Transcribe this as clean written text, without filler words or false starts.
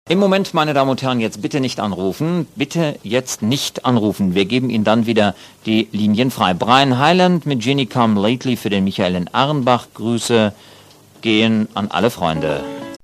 Im Moment, meine Damen und Herren, jetzt bitte nicht anrufen. Bitte jetzt nicht anrufen. Wir geben Ihnen dann wieder die Linien frei. Brian Hyland mit Ginny Come Lately für den Michael in Arnbach. Grüße gehen an alle Freunde.